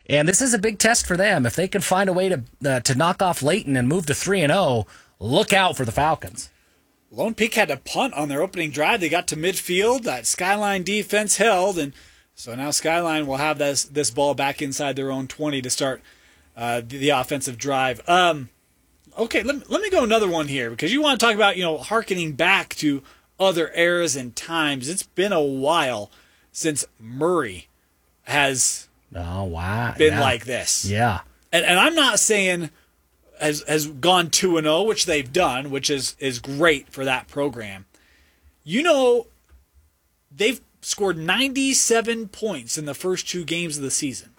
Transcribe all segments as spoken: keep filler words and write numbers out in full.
And this is a big test for them. If they can find a way to uh, to knock off Layton and move to three and oh, look out for the Falcons. Lone Peak had to punt on their opening drive. They got to midfield. That Skyline defense held, and so now Skyline will have this this ball back inside their own twenty to start uh, the, the offensive drive. Um, okay, let, let me go another one here, because you want to talk about, you know, hearkening back to other eras and times. It's been a while since Murray has oh, wow. been yeah. like this. Yeah. And, and I'm not saying has has gone two and oh, which they've done, which is, is great for that program. You know, they've scored ninety-seven points in the first two games of the season.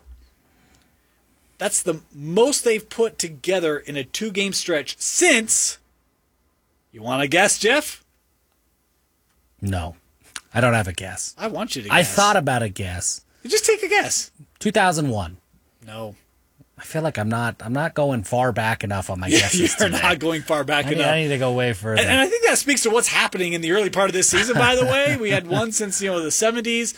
That's the most they've put together in a two-game stretch since, you want to guess, Jeff? No. I don't have a guess. I want you to guess. I thought about a guess. Just take a guess. two thousand one. No. I feel like I'm not I'm not going far back enough on my guesses You're today. not going far back I need, enough. I need to go way further. And, and I think that speaks to what's happening in the early part of this season, by the way. We had one since, you know, the seventies.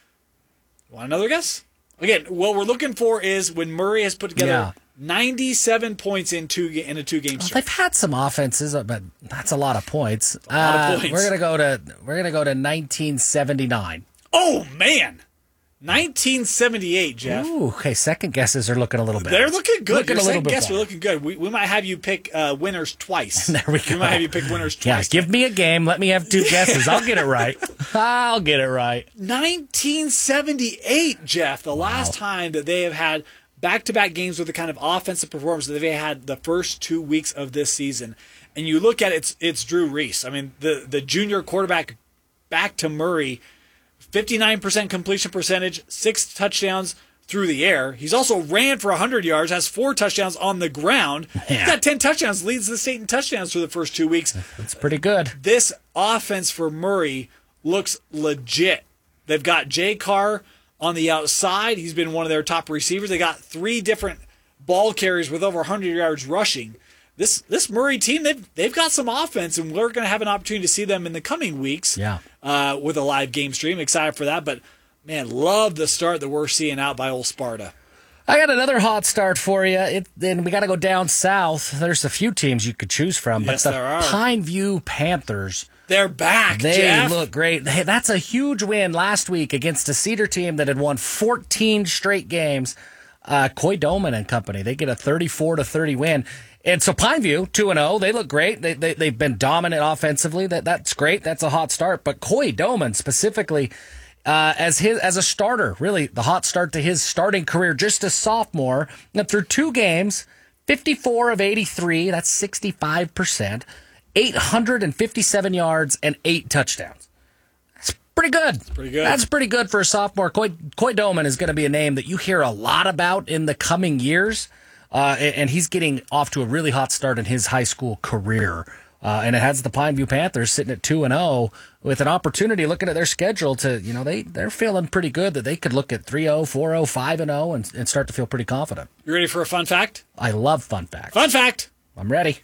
Want another guess? Again, what we're looking for is when Murray has put together Yeah. ninety-seven points in two in a two-game Well, stretch. they've had some offenses, but that's a lot of points. a lot of Uh, points. We're gonna go to we're gonna go to nineteen seventy-nine. Oh, man. nineteen seventy-eight, Jeff. Ooh, okay. Second guesses are looking a little better. They're looking good. Looking Your a little second bit guess better. are looking good. We, we might have you pick uh, winners twice. There we go. We might have you pick winners Yeah, twice. give me a game. Let me have two guesses. I'll get it right. I'll get it right. nineteen seventy-eight, Jeff, the last time that they have had back-to-back games with the kind of offensive performance that they had the first two weeks of this season. And you look at it, it's, it's Drew Reese. I mean, the, the junior quarterback back to Murray, fifty-nine percent completion percentage, six touchdowns through the air. He's also ran for one hundred yards, has four touchdowns on the ground. Yeah. He's got ten touchdowns, leads the state in touchdowns through the first two weeks. That's pretty good. This offense for Murray looks legit. They've got Jay Carr on the outside. He's been one of their top receivers. They got three different ball carriers with over one hundred yards rushing. This this Murray team, they've, they've got some offense, and we're going to have an opportunity to see them in the coming weeks Yeah. uh, with a live game stream. Excited for that. But, man, love the start that we're seeing out by old Sparta. I got another hot start for you. It, then we got to go down south. There's a few teams you could choose from, Yes, but the there are. Pineview Panthers. They're back, They Jeff. look great. Hey, that's a huge win last week against a Cedar team that had won fourteen straight games. Uh, Coy Doman and company. They get a thirty-four to thirty win. And so Pineview, two and oh, they look great. They, they, they've been dominant offensively. That That's great. That's a hot start. But Coy Doman specifically, uh, as his as a starter, really the hot start to his starting career, just a sophomore. And through two games, fifty-four of eighty-three, that's sixty-five percent, eight hundred fifty-seven yards, and eight touchdowns. That's pretty good. That's pretty good. That's pretty good for a sophomore. Coy, Coy Doman is going to be a name that you hear a lot about in the coming years. Uh, and he's getting off to a really hot start in his high school career. Uh, and it has the Pineview Panthers sitting at two and oh with an opportunity, looking at their schedule, to, you know, they, they're feeling pretty good that they could look at three oh, four oh, five and oh and, and start to feel pretty confident. You ready for a fun fact? I love fun facts. Fun fact. I'm ready.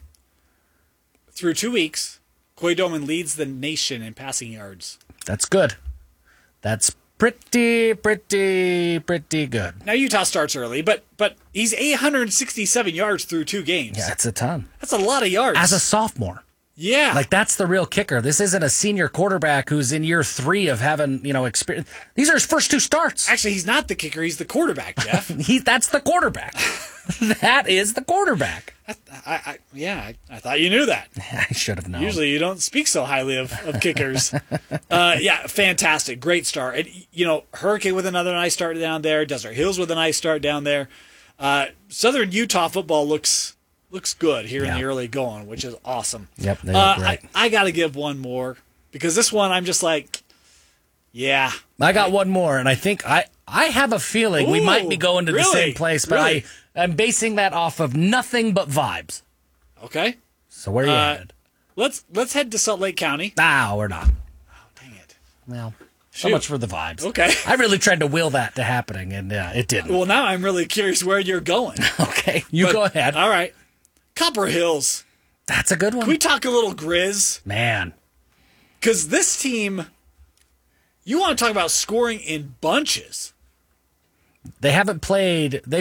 Through two weeks, Coy Doman leads the nation in passing yards. That's good. That's pretty, pretty, pretty good. Now, Utah starts early, but but he's eight hundred sixty-seven yards through two games. Yeah, it's a ton. That's a lot of yards. As a sophomore. yeah. Like, that's the real kicker. This isn't a senior quarterback who's in year three of having, you know, experience. These are his first two starts. Actually, he's not the kicker. He's the quarterback, Jeff. He, that's the quarterback. That is the quarterback. I, I, I, yeah, I, I thought you knew that. I should have known. Usually you don't speak so highly of, of kickers. uh, yeah, fantastic. Great start. And, you know, Hurricane with another nice start down there. Desert Hills with a nice start down there. Uh, Southern Utah football looks looks good here Yeah. in the early going, which is awesome. Yep, they uh, look great. I, I got to give one more, because this one I'm just like, yeah. I got one more, and I think I, I have a feeling we Ooh, might be going to the really? same place, but Really? I, I'm basing that off of nothing but vibes. Okay. So where are you Uh, headed? Let's let's head to Salt Lake County. No, we're not. Dang it. Well, so Shoot. much for the vibes. Okay. I really tried to will that to happening, and uh, it didn't. Well, now I'm really curious where you're going. Okay, you But- go ahead. All right. Copper Hills. That's a good one. Can we talk a little Grizz? Man, Because this team, you want to talk about scoring in bunches. they haven't played. They